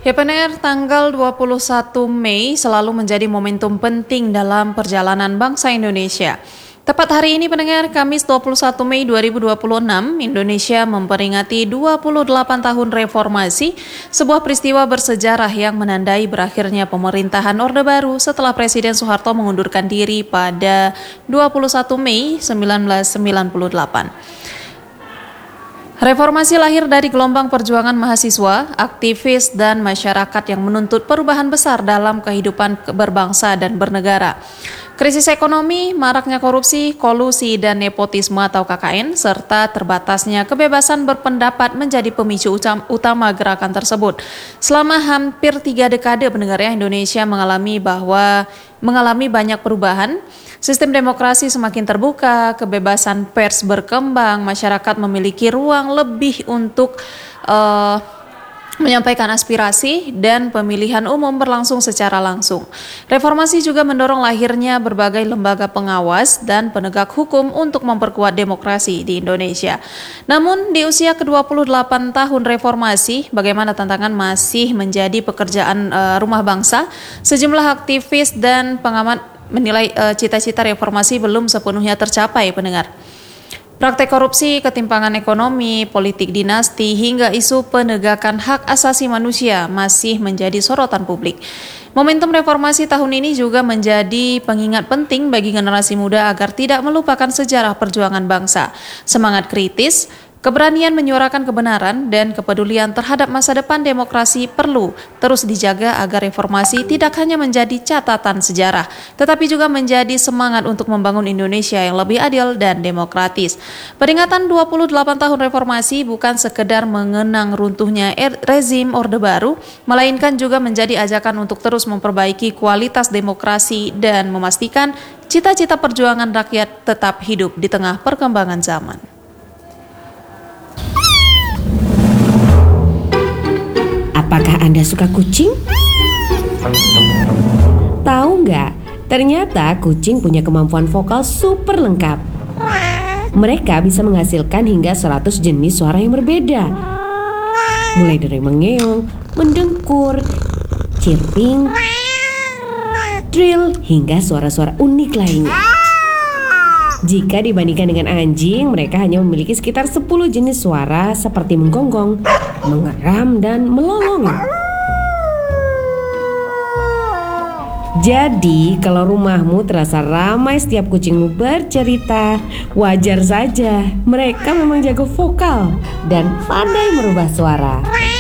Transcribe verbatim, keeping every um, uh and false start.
D P R tanggal dua puluh satu Mei selalu menjadi momentum penting dalam perjalanan bangsa Indonesia. Tepat hari ini pendengar, Kamis dua puluh satu Mei dua ribu dua puluh enam, Indonesia memperingati dua puluh delapan tahun reformasi, sebuah peristiwa bersejarah yang menandai berakhirnya pemerintahan Orde Baru setelah Presiden Soeharto mengundurkan diri pada dua puluh satu Mei seribu sembilan ratus sembilan puluh delapan. Reformasi lahir dari gelombang perjuangan mahasiswa, aktivis, dan masyarakat yang menuntut perubahan besar dalam kehidupan berbangsa dan bernegara. Krisis ekonomi, maraknya korupsi, kolusi, dan nepotisme atau K K N, serta terbatasnya kebebasan berpendapat menjadi pemicu utama gerakan tersebut. Selama hampir tiga dekade pendengar Indonesia mengalami bahwa mengalami banyak perubahan. Sistem demokrasi semakin terbuka, kebebasan pers berkembang, masyarakat memiliki ruang lebih untuk uh, menyampaikan aspirasi, dan pemilihan umum berlangsung secara langsung. Reformasi juga mendorong lahirnya berbagai lembaga pengawas dan penegak hukum untuk memperkuat demokrasi di Indonesia. Namun di usia ke dua puluh delapan tahun reformasi, bagaimana tantangan masih menjadi pekerjaan uh, rumah bangsa. Sejumlah aktivis dan pengamat menilai uh, cita-cita reformasi belum sepenuhnya tercapai pendengar. Praktek korupsi, ketimpangan ekonomi, politik dinasti, hingga isu penegakan hak asasi manusia masih menjadi sorotan publik. Momentum reformasi tahun ini juga menjadi pengingat penting bagi generasi muda agar tidak melupakan sejarah perjuangan bangsa. Semangat kritis, keberanian menyuarakan kebenaran, dan kepedulian terhadap masa depan demokrasi perlu terus dijaga agar reformasi tidak hanya menjadi catatan sejarah, tetapi juga menjadi semangat untuk membangun Indonesia yang lebih adil dan demokratis. Peringatan dua puluh delapan tahun reformasi bukan sekedar mengenang runtuhnya rezim Orde Baru, melainkan juga menjadi ajakan untuk terus memperbaiki kualitas demokrasi dan memastikan cita-cita perjuangan rakyat tetap hidup di tengah perkembangan zaman. Apakah Anda suka kucing? Tahu nggak? Ternyata kucing punya kemampuan vokal super lengkap. Mereka bisa menghasilkan hingga seratus jenis suara yang berbeda. Mulai dari mengeong, mendengkur, chirping, trill, hingga suara-suara unik lainnya. Jika dibandingkan dengan anjing, mereka hanya memiliki sekitar sepuluh jenis suara seperti menggonggong, mengeram, dan melolong. Jadi, kalau rumahmu terasa ramai setiap kucingmu bercerita, wajar saja. Mereka memang jago vokal dan pandai merubah suara.